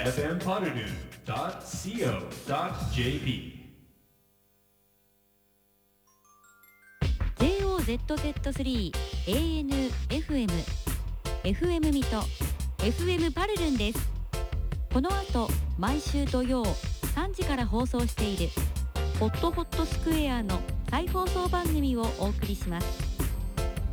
fmpodderdoon.co.jp JOZZ3 ANFM FM 水戸 FM パルルンです。この後毎週土曜3時から放送しているホットホットスクエアの再放送番組をお送りします。